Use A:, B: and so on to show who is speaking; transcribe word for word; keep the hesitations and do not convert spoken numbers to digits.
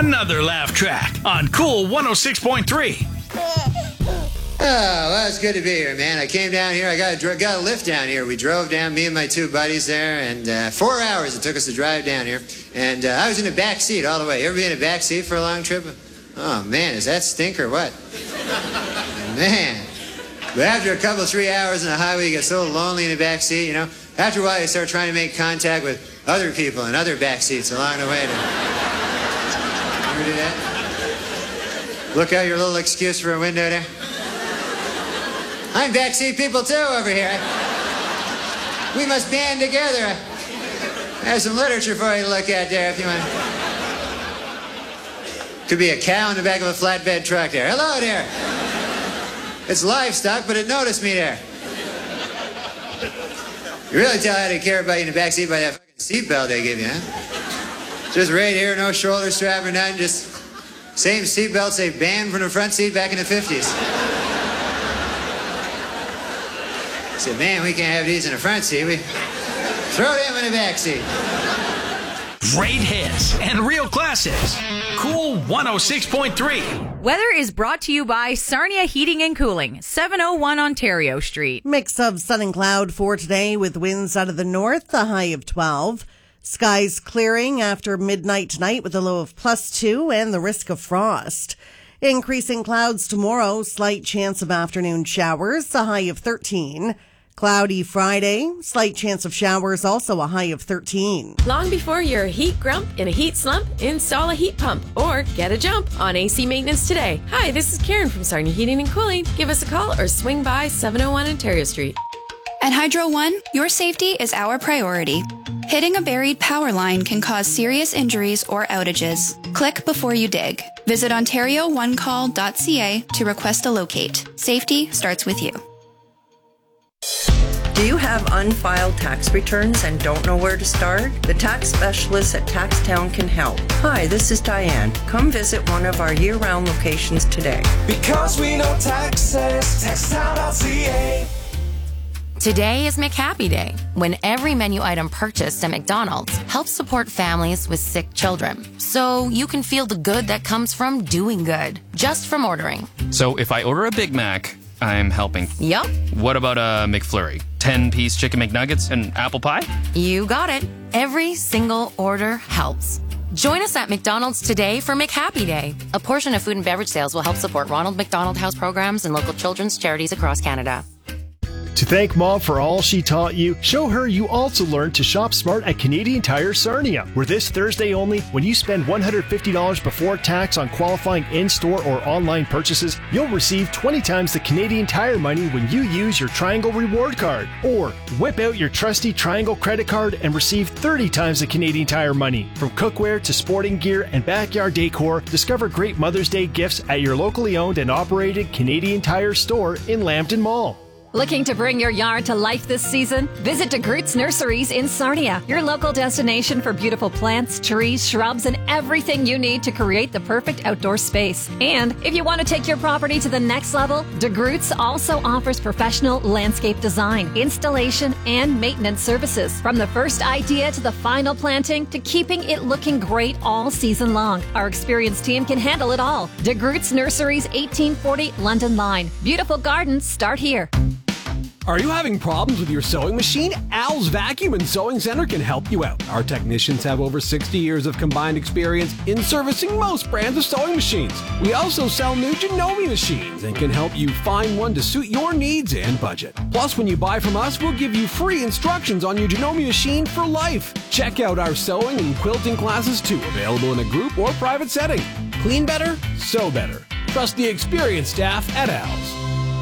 A: another laugh track on Cool one oh six point three.
B: Oh, well, it's good to be here, man. I came down here. I got a, got a lift down here. We drove down, me and my two buddies there, and uh, four hours it took us to drive down here. And uh, I was in the back seat all the way. You ever be in a back seat for a long trip? Oh, man, is that stink or what? Man. But after a couple, three hours on the highway, you get so lonely in the back seat, you know. After a while, you start trying to make contact with other people in other back seats along the way. To... Ever do that? Look out your little excuse for a window there. I'm backseat people too over here. We must band together. I have some literature for you to look at there if you want. Could be a cow in the back of a flatbed truck there. Hello there. It's livestock, but it noticed me there. You really tell how to care about you in the backseat by that fucking seatbelt they give you, huh? Just right here, no shoulder strap or nothing, just same seatbelts they banned from the front seat back in the fifties. I said, man, we can't have these in the front seat. We throw them in the back seat.
A: Great hits and real classics. Cool one oh six point three.
C: Weather is brought to you by Sarnia Heating and Cooling, seven oh one Ontario Street.
D: Mix of sun and cloud for today with winds out of the north, a high of twelve. Skies clearing after midnight tonight with a low of plus two and the risk of frost. Increasing clouds tomorrow, slight chance of afternoon showers, a high of thirteen. Cloudy Friday, slight chance of showers, also a high of thirteen.
E: Long before you're a heat grump in a heat slump, install a heat pump or get a jump on A C maintenance today. Hi, this is Karen from Sarnia Heating and Cooling. Give us a call or swing by seven oh one Ontario Street.
F: At Hydro One, your safety is our priority. Hitting a buried power line can cause serious injuries or outages. Click before you dig. Visit ontario one call dot c a to request a locate. Safety starts with you.
G: Do you have unfiled tax returns and don't know where to start? The tax specialists at TaxTown can help. Hi, this is Diane. Come visit one of our year-round locations today.
H: Because we know taxes, tax town dot c a.
I: Today is McHappy Day, when every menu item purchased at McDonald's helps support families with sick children. So you can feel the good that comes from doing good, just from ordering.
J: So if I order a Big Mac, I'm helping.
I: Yup.
J: What about a McFlurry? ten-piece chicken McNuggets and apple pie?
I: You got it. Every single order helps. Join us at McDonald's today for McHappy Day. A portion of food and beverage sales will help support Ronald McDonald House programs and local children's charities across Canada.
K: To thank Mom for all she taught you, show her you also learned to shop smart at Canadian Tire Sarnia, where this Thursday only, when you spend one hundred fifty dollars before tax on qualifying in-store or online purchases, you'll receive twenty times the Canadian Tire money when you use your Triangle Reward Card. Or whip out your trusty Triangle credit card and receive thirty times the Canadian Tire money. From cookware to sporting gear and backyard decor, discover great Mother's Day gifts at your locally owned and operated Canadian Tire store in Lambton Mall.
L: Looking to bring your yard to life this season? Visit DeGroots Nurseries in Sarnia, your local destination for beautiful plants, trees, shrubs, and everything you need to create the perfect outdoor space. And if you want to take your property to the next level, DeGroots also offers professional landscape design, installation, and maintenance services. From the first idea to the final planting to keeping it looking great all season long, our experienced team can handle it all. DeGroots Nurseries, eighteen forty London Line. Beautiful gardens start here.
M: Are you having problems with your sewing machine? Al's Vacuum and Sewing Center can help you out. Our technicians have over sixty years of combined experience in servicing most brands of sewing machines. We also sell new Janome machines and can help you find one to suit your needs and budget. Plus, when you buy from us, we'll give you free instructions on your Janome machine for life. Check out our sewing and quilting classes too, available in a group or private setting. Clean better, sew better. Trust the experienced staff at Al's.